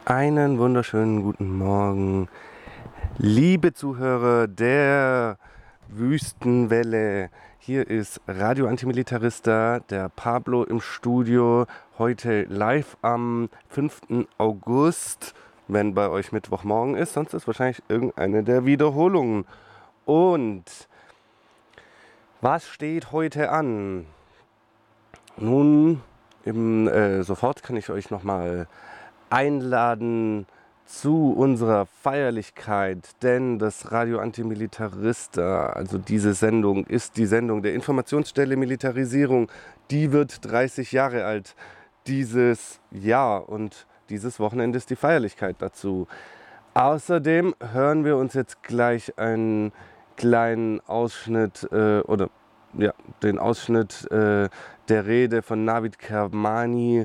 Einen wunderschönen guten Morgen, liebe Zuhörer der Wüstenwelle. Hier ist Radio Antimilitarista, der Pablo im Studio, heute live am 5. August, wenn bei euch Mittwochmorgen ist, sonst ist wahrscheinlich irgendeine der Wiederholungen. Und was steht heute an? Nun, sofort kann ich euch nochmal einladen zu unserer Feierlichkeit, denn das Radio Antimilitarista, also diese Sendung, ist die Sendung der Informationsstelle Militarisierung. Die wird 30 Jahre alt dieses Jahr und dieses Wochenende ist die Feierlichkeit dazu. Außerdem hören wir uns jetzt gleich einen kleinen Ausschnitt den Ausschnitt der Rede von Navid Kermani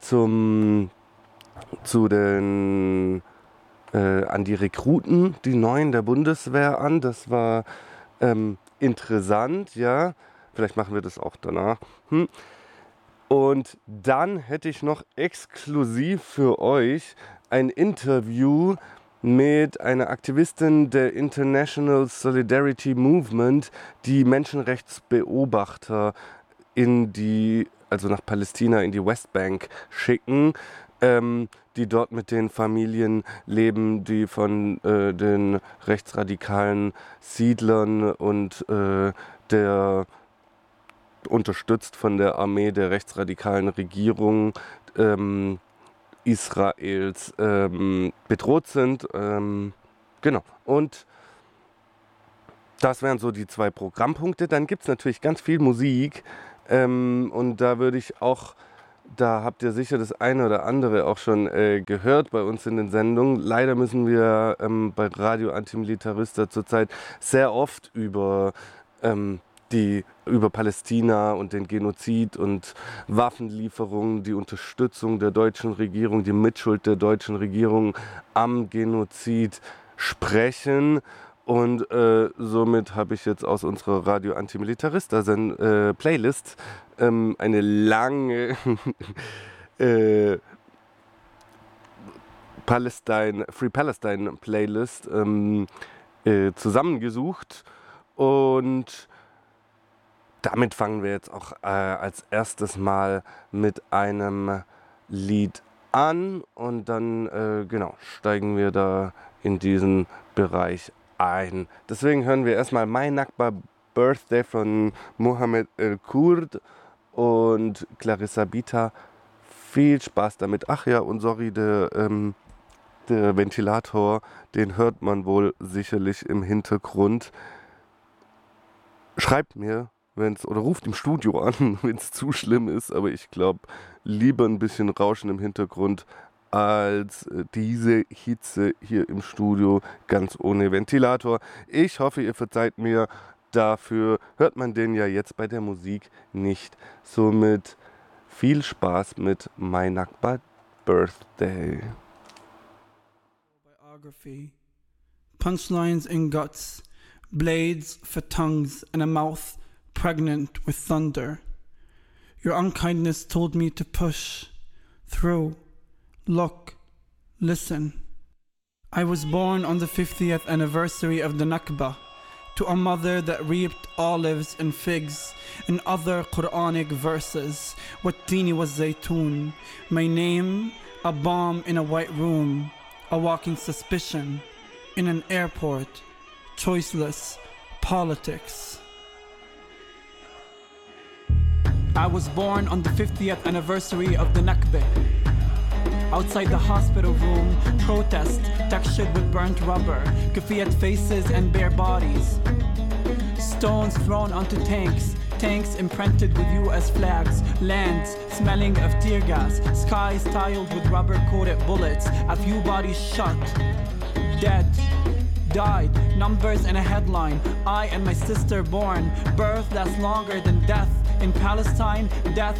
an die Rekruten, die Neuen der Bundeswehr an. Das war interessant, ja. Vielleicht machen wir das auch danach. Und dann hätte ich noch exklusiv für euch ein Interview mit einer Aktivistin der International Solidarity Movement, die Menschenrechtsbeobachter nach Palästina in die Westbank schicken, die dort mit den Familien leben, die von den rechtsradikalen Siedlern und unterstützt von der Armee der rechtsradikalen Regierung Israels bedroht sind. Genau. Und das wären so die 2 Programmpunkte. Dann gibt es natürlich ganz viel Musik und da habt ihr sicher das eine oder andere auch schon gehört bei uns in den Sendungen. Leider müssen wir bei Radio Antimilitarista zurzeit sehr oft über Palästina und den Genozid und Waffenlieferungen, die Unterstützung der deutschen Regierung, die Mitschuld der deutschen Regierung am Genozid sprechen. Und somit habe ich jetzt aus unserer Radio Antimilitarista Playlist eine lange Free Palestine Playlist zusammengesucht. Und damit fangen wir jetzt auch als erstes mal mit einem Lied an und dann steigen wir da in diesen Bereich ein. Deswegen hören wir erstmal My Nakba Birthday von Mohammed El-Kurd und Clarissa Bita. Viel Spaß damit. Ach ja, und sorry, der Ventilator, den hört man wohl sicherlich im Hintergrund. Schreibt mir, oder ruft im Studio an, wenn es zu schlimm ist, aber ich glaube, lieber ein bisschen Rauschen im Hintergrund als diese Hitze hier im Studio, ganz ohne Ventilator. Ich hoffe, ihr verzeiht mir, dafür hört man den ja jetzt bei der Musik nicht. Somit viel Spaß mit My Nakba Birthday. Biography. Punchlines and guts, blades for tongues and a mouth pregnant with thunder. Your unkindness told me to push through. Look, listen. I was born on the 50th anniversary of the Nakba, to a mother that reaped olives and figs and other Quranic verses. Wattini was zaytun. My name, a bomb in a white room, a walking suspicion in an airport, choiceless politics. I was born on the 50th anniversary of the Nakba. Outside the hospital room, protest, textured with burnt rubber, kafiyat faces and bare bodies. Stones thrown onto tanks, tanks imprinted with US flags, lands smelling of tear gas, skies tiled with rubber-coated bullets, a few bodies shot, dead, died, numbers in a headline, I and my sister born, birth lasts longer than death. In Palestine, death